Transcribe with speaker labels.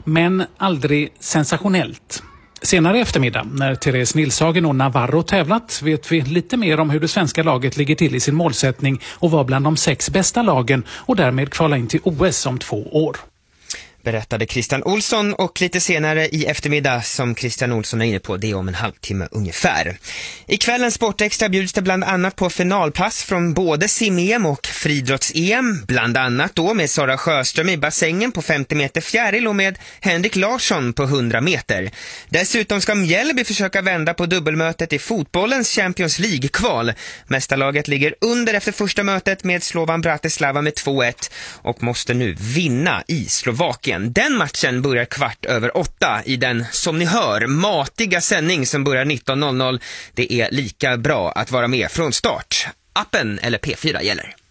Speaker 1: men aldrig sensationellt. Senare i eftermiddag, när Therese Nilshagen och Navarro tävlat, vet vi lite mer om hur det svenska laget ligger till i sin målsättning och var bland de 6 bästa lagen och därmed kvala in till OS om 2 år.
Speaker 2: Berättade Christian Olsson, och lite senare i eftermiddag, som Christian Olsson är inne på, det är om en halvtimme ungefär. I kvällens Sportextra bjuds det bland annat på finalpass från både sim-EM och friidrotts-EM, bland annat då med Sara Sjöström i bassängen på 50 meter fjäril och med Henrik Larsson på 100 meter. Dessutom ska Mjällby försöka vända på dubbelmötet i fotbollens Champions League-kval. Mästarlaget ligger under efter första mötet med Slovan Bratislava med 2-1 och måste nu vinna i Slovakien. Den matchen börjar 7:15 i den, som ni hör, matiga sändning som börjar 19:00. Det är lika bra att vara med från start. Appen eller P4 gäller.